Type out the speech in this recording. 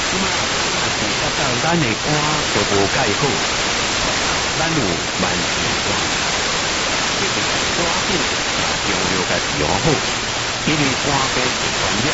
即马是到咱的肝就无介好，咱有慢性肝，这个肝病要用了家己养好，因为肝病是传染，